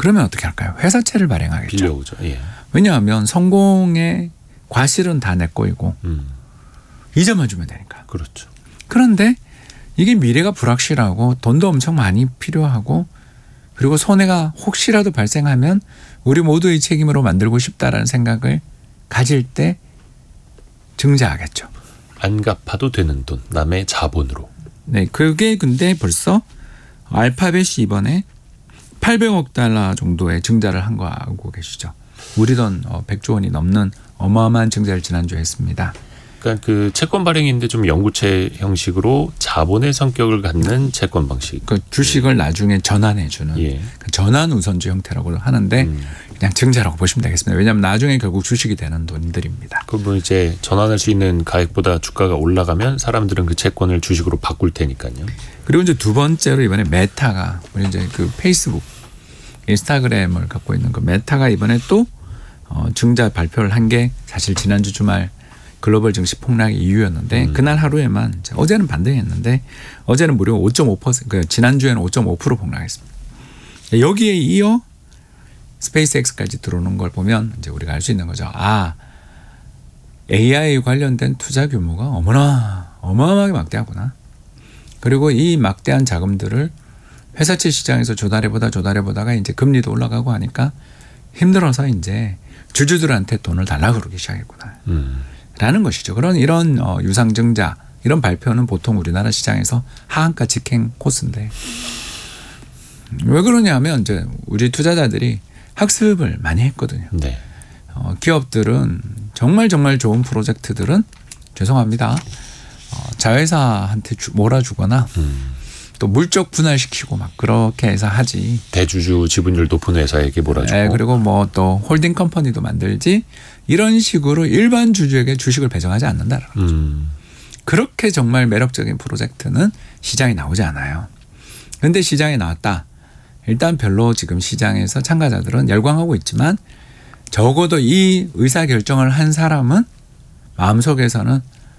그러면 어떻게 할까요? 회사채를 발행하겠죠. 빌려오죠. 예. 왜냐하면 성공의 과실은 다 내 거이고 이자만 주면 되니까. 그렇죠. 그런데 이게 미래가 불확실하고 돈도 엄청 많이 필요하고 그리고 손해가 혹시라도 발생하면 우리 모두의 책임으로 만들고 싶다라는 생각을 가질 때 증자하겠죠. 안 갚아도 되는 돈, 남의 자본으로. 네, 그게 근데 벌써 알파벳이 이번에 800억 달러 정도의 증자를 한 거 알고 계시죠? 우리 돈 100조 원이 넘는 어마어마한 증자를 지난주에 했습니다. 그러니까 그 채권 발행인데 좀 영구채 형식으로 자본의 성격을 갖는 채권 방식. 그 주식을 나중에 전환해 주는 예. 그 전환 우선주 형태라고 하는데 그냥 증자라고 보시면 되겠습니다. 왜냐하면 나중에 결국 주식이 되는 돈들입니다. 그러면 이제 전환할 수 있는 가액보다 주가가 올라가면 사람들은 그 채권을 주식으로 바꿀 테니까요. 그리고 이제 두 번째로 이번에 메타가 우리 이제 그 페이스북, 인스타그램을 갖고 있는 그 메타가 이번에 또 증자 발표를 한 게 사실 지난주 주말 글로벌 증시 폭락의 이유였는데 그날 하루에만 어제는 반등했는데 어제는 무려 5.5% 그 지난주에는 5.5% 폭락했습니다. 여기에 이어 스페이스X까지 들어오는 걸 보면 이제 우리가 알 수 있는 거죠. 아, AI 관련된 투자 규모가 어마어마하게 막대하구나. 그리고 이 막대한 자금들을 회사채 시장에서 조달해보다가 이제 금리도 올라가고 하니까 힘들어서 이제 주주들한테 돈을 달라고 그러기 시작했구나. 라는 것이죠. 그런 이런 유상증자 이런 발표는 보통 우리나라 시장에서 하한가 직행 코스인데 왜 그러냐면 이제 우리 투자자들이 학습을 많이 했거든요. 네. 기업들은 정말 좋은 프로젝트들은 죄송합니다. 자회사한테 몰아주거나 또 물적 분할시키고 막 그렇게 해서 하지. 대주주 지분율 높은 회사에게 몰아주고. 네, 그리고 뭐 또 홀딩 컴퍼니도 만들지 이런 식으로 일반 주주에게 주식을 배정하지 않는다라는 거죠. 그렇게 정말 매력적인 프로젝트는 시장에 나오지 않아요. 그런데 시장에 나왔다. 일단 별로 지금 시장에서 참가자들은 열광하고 있지만 적어도 이 의사결정을 한 사람은 마음속에서는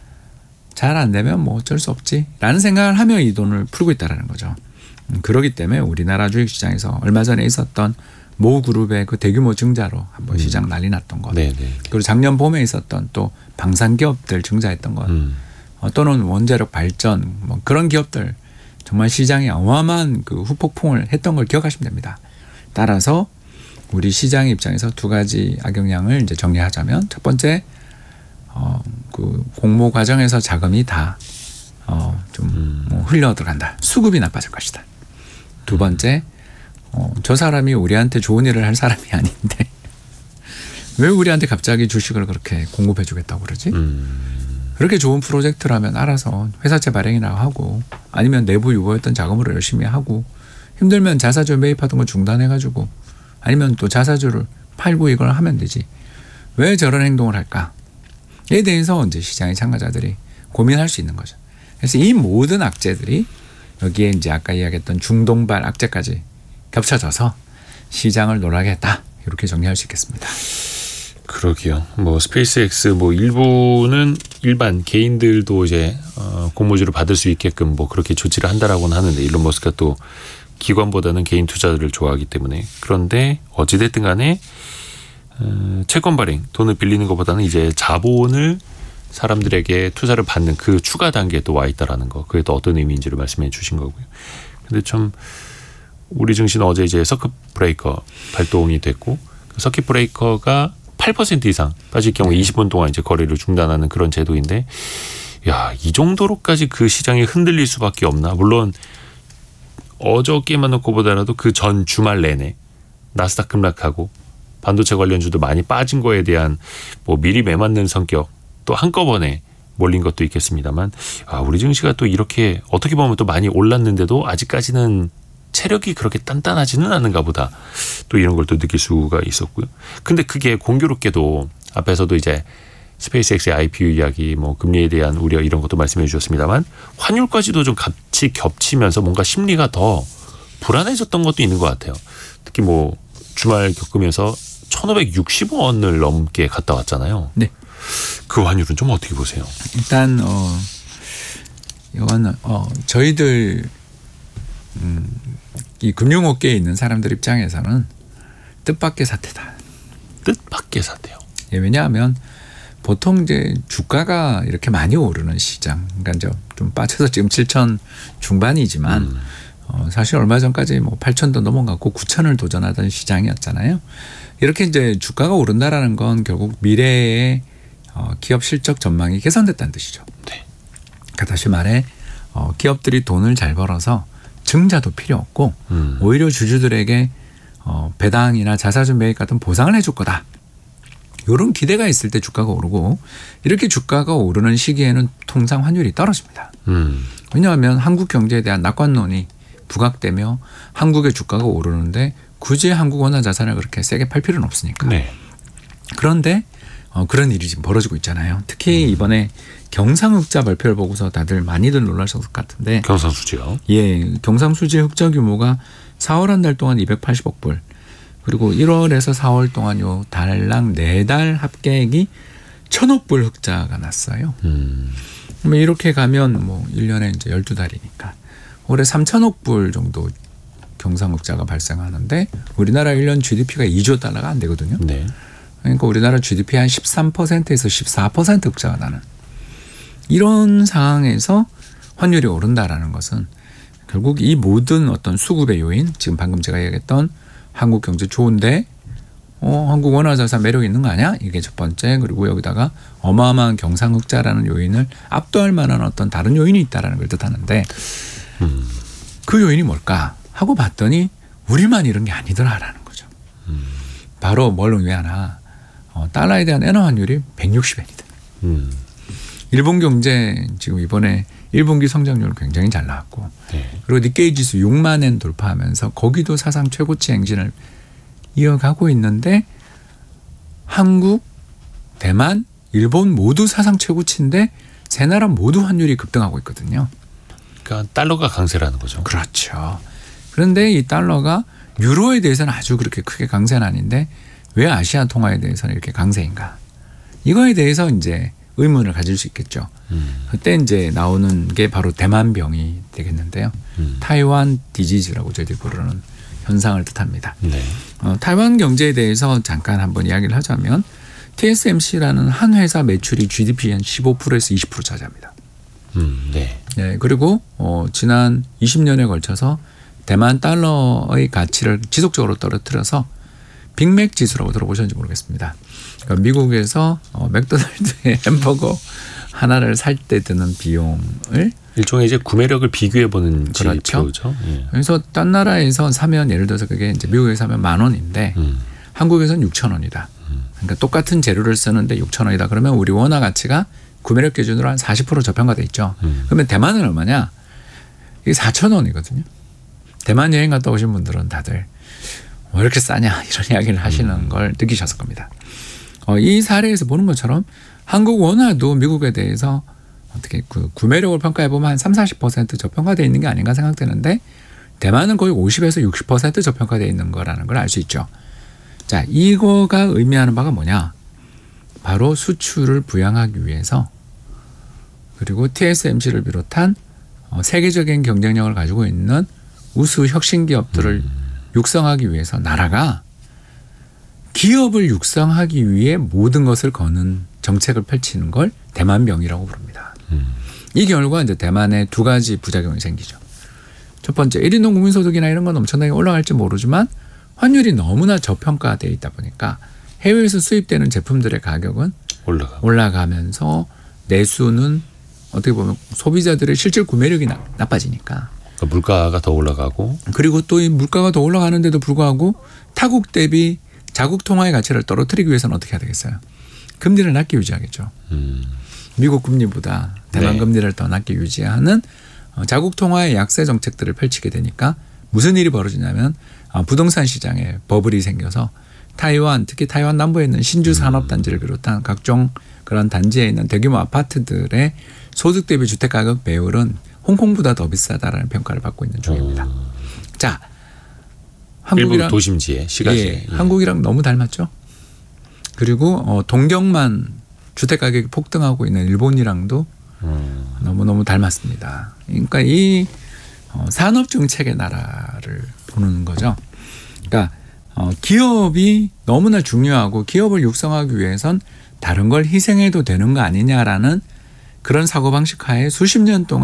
잘 안 되면 뭐 어쩔 수 없지라는 생각을 하며 이 돈을 풀고 있다는 거죠. 그렇기 때문에 우리나라 주식시장에서 얼마 전에 있었던 모 그룹의 그 대규모 증자로 한번 시장 난리 났던 것. 네네. 그리고 작년 봄에 있었던 또 방산기업들 증자했던 것. 또는 원자력 발전 뭐 그런 기업들 정말 시장에 어마어마한 그 후폭풍을 했던 걸 기억하시면 됩니다. 따라서 우리 시장 입장에서 두 가지 악영향을 이제 정리하자면 첫 번째 그 공모 과정에서 자금이 다 좀 뭐 흘러 들어간다. 수급이 나빠질 것이다. 두 번째 저 사람이 우리한테 좋은 일을 할 사람이 아닌데 왜 우리한테 갑자기 주식을 그렇게 공급해 주겠다고 그러지? 그렇게 좋은 프로젝트라면 알아서 회사채 발행이나 하고 아니면 내부 유보했던 자금으로 열심히 하고 힘들면 자사주 매입하던 거 중단해가지고 아니면 또 자사주를 팔고 이걸 하면 되지. 왜 저런 행동을 할까에 대해서 이제 시장의 참가자들이 고민할 수 있는 거죠. 그래서 이 모든 악재들이 여기에 이제 아까 이야기했던 중동발 악재까지 겹쳐져서 시장을 놀라게 했다. 이렇게 정리할 수 있겠습니다. 그러게요. 뭐 스페이스X 뭐 일부는 일반 개인들도 이제 공모주를 받을 수 있게끔 뭐 그렇게 조치를 한다라고는 하는데 일론 머스크가 또 기관보다는 개인 투자들을 좋아하기 때문에 그런데 어찌됐든 간에 채권 발행 돈을 빌리는 것보다는 이제 자본을 사람들에게 투자를 받는 그 추가 단계에 또 와 있다라는 거 그게 또 어떤 의미인지를 말씀해 주신 거고요. 근데 참 우리 증시는 어제 이제 서킷 브레이커 발동이 됐고 그 서킷 브레이커가 8% 이상 빠질 경우 20분 동안 이제 거래를 중단하는 그런 제도인데 야, 이 정도로까지 그 시장이 흔들릴 수밖에 없나? 물론 어저께만 놓고 보더라도 그 전 주말 내내 나스닥 급락하고 반도체 관련주도 많이 빠진 거에 대한 뭐 미리 매맞는 성격 또 한꺼번에 몰린 것도 있겠습니다만 우리 증시가 또 이렇게 어떻게 보면 또 많이 올랐는데도 아직까지는 체력이 그렇게 단단하지는 않은가 보다. 또 이런 걸 또 느낄 수가 있었고요. 근데 그게 공교롭게도 앞에서도 이제 스페이스X의 IPO 이야기, 뭐 금리에 대한 우려 이런 것도 말씀해 주셨습니다만 환율까지도 좀 같이 겹치면서 뭔가 심리가 더 불안해졌던 것도 있는 것 같아요. 특히 뭐 주말 겪으면서 1,560원을 넘게 갔다 왔잖아요. 네. 그 환율은 좀 어떻게 보세요? 일단 이거는 저희들 이 금융업계에 있는 사람들 입장에서는 뜻밖의 사태다. 뜻밖의 사태요. 예, 왜냐하면 보통 이제 주가가 이렇게 많이 오르는 시장, 그러니까 이제 좀 빠져서 지금 7천 중반이지만 사실 얼마 전까지 뭐 8천도 넘어갔고 9천을 도전하던 시장이었잖아요. 이렇게 이제 주가가 오른다라는 건 결국 미래의 기업 실적 전망이 개선됐다는 뜻이죠. 네. 그러니까 다시 말해 기업들이 돈을 잘 벌어서 증자도 필요 없고 오히려 주주들에게 배당이나 자사주 매입 같은 보상을 해줄 거다. 이런 기대가 있을 때 주가가 오르고 이렇게 주가가 오르는 시기에는 통상 환율이 떨어집니다. 왜냐하면 한국 경제에 대한 낙관론이 부각되며 한국의 주가가 오르는데 굳이 한국 원화 자산을 그렇게 세게 팔 필요는 없으니까. 네. 그런데 그런 일이 지금 벌어지고 있잖아요. 특히 이번에 경상흑자 발표를 보고서 다들 많이들 놀라셨을 것 같은데. 경상수지요. 예, 경상수지 흑자 규모가 4월 한 달 동안 280억 불. 그리고 1월에서 4월 동안 요 달랑 4달 합계액이 1,000억 불 흑자가 났어요. 그러면 이렇게 가면 뭐 1년에 이제 12달이니까 올해 3,000억 불 정도 경상흑자가 발생하는데 우리나라 1년 GDP가 2조 달러가 안 되거든요. 네. 그러니까 우리나라 GDP 한 13%에서 14% 흑자가 나는 이런 상황에서 환율이 오른다라는 것은 결국 이 모든 어떤 수급의 요인, 지금 방금 제가 얘기했던 한국 경제 좋은데 한국 원화 자산 매력 있는 거 아니야? 이게 첫 번째. 그리고 여기다가 어마어마한 경상흑자라는 요인을 압도할 만한 어떤 다른 요인이 있다라는 걸 뜻하는데 그 요인이 뭘까 하고 봤더니 우리만 이런 게 아니더라라는 거죠. 바로 뭘 의미하나 달러에 대한 엔화 환율이 160엔이다. 일본 경제 지금 이번에 1분기 성장률 굉장히 잘 나왔고 네. 그리고 니케이 지수 6만 엔 돌파하면서 거기도 사상 최고치 행진을 이어가고 있는데 한국, 대만, 일본 모두 사상 최고치인데 세 나라 모두 환율이 급등하고 있거든요. 그러니까 달러가 강세라는 거죠. 그렇죠. 그런데 이 달러가 유로에 대해서는 아주 그렇게 크게 강세는 아닌데 왜 아시아 통화에 대해서는 이렇게 강세인가? 이거에 대해서 이제 의문을 가질 수 있겠죠. 그때 이제 나오는 게 바로 대만병이 되겠는데요. 타이완 디지즈라고 저희들이 부르는 현상을 뜻합니다. 네. 타이완 경제에 대해서 잠깐 한번 이야기를 하자면 TSMC라는 한 회사 매출이 GDP의 한 15%에서 20% 차지합니다. 네. 네. 그리고 지난 20년에 걸쳐서 대만 달러의 가치를 지속적으로 떨어뜨려서 빅맥 지수라고 들어보셨는지 모르겠습니다. 그러니까 미국에서 맥도날드의 햄버거 하나를 살 때 드는 비용을 일종의 이제 구매력을 비교해 보는 그렇죠. 지표죠. 예. 그래서 딴 나라에서 사면 예를 들어서 그게 이제 미국에 사면 10,000원인데 한국에서는 6,000원이다. 그러니까 똑같은 재료를 쓰는데 6,000원이다. 그러면 우리 원화 가치가 구매력 기준으로 한 40% 저평가돼 있죠. 그러면 대만은 얼마냐? 이게 4,000원이거든요. 대만 여행 갔다 오신 분들은 다들 왜 이렇게 싸냐 이런 이야기를 하시는 걸 느끼셨을 겁니다. 이 사례에서 보는 것처럼 한국 원화도 미국에 대해서 어떻게 그 구매력을 평가해 보면 한 30-40% 저평가되어 있는 게 아닌가 생각되는데 대만은 거의 50에서 60% 저평가되어 있는 거라는 걸 알 수 있죠. 자, 이거가 의미하는 바가 뭐냐? 바로 수출을 부양하기 위해서 그리고 TSMC를 비롯한 세계적인 경쟁력을 가지고 있는 우수 혁신 기업들을 육성하기 위해서 나라가 기업을 육성하기 위해 모든 것을 거는 정책을 펼치는 걸 대만병이라고 부릅니다. 이 결과 이제 대만에 두 가지 부작용이 생기죠. 첫 번째, 1인동 국민소득이나 이런 건 엄청나게 올라갈지 모르지만 환율이 너무나 저평가되어 있다 보니까 해외에서 수입되는 제품들의 가격은 올라가면서 내수는 어떻게 보면 소비자들의 실질 구매력이 나빠지니까. 그러니까 물가가 더 올라가고. 그리고 또 이 물가가 더 올라가는데도 불구하고 타국 대비 자국 통화의 가치를 떨어뜨리기 위해서는 어떻게 해야 되겠어요? 금리를 낮게 유지하겠죠. 미국 금리보다 대만 네. 금리를 더 낮게 유지하는 자국 통화의 약세 정책들을 펼치게 되니까 무슨 일이 벌어지냐면 부동산 시장에 버블이 생겨서 타이완, 특히 타이완 남부에 있는 신주 산업단지를 비롯한 각종 그런 단지에 있는 대규모 아파트들의 소득 대비 주택 가격 배율은 홍콩보다 더 비싸다라는 평가를 받고 있는 중입니다. 자, 한국이랑 일부 도심지에 시가지에. 예, 한국이랑 너무 닮았죠. 그리고 동경만 주택 가격이 폭등하고 있는 일본이랑도 너무너무 닮았습니다. 그러니까 이 산업 정책의 나라를 보는 거죠. 그러니까 기업이 너무나 중요하고 기업을 육성하기 위해선 다른 걸 희생해도 되는 거 아니냐라는 그런 사고방식 하에 수십 년 동안